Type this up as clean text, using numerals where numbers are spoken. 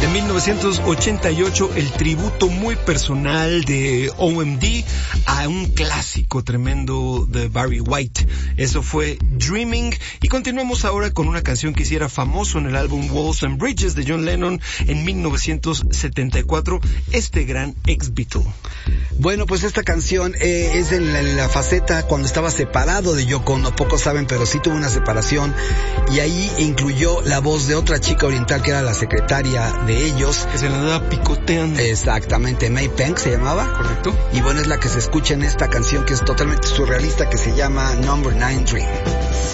1988, el tributo muy personal de OMD a un clásico tremendo de Barry White. Eso fue Dreaming. Y continuamos ahora con una canción que hiciera famoso en el álbum Walls and Bridges de John Lennon en 1974, este gran ex-Beatle. Bueno, pues esta canción es en la faceta cuando estaba separado de Yoko Ono. Pocos saben, pero sí tuvo una separación, y ahí incluyó la voz de otra chica oriental que era la secretaria de ellos, que se la andaba picoteando. Exactamente, May Peng se llamaba. Correcto. Y bueno, es la que se escucha en esta canción, que es totalmente surrealista, que se llama Number 9 Dream.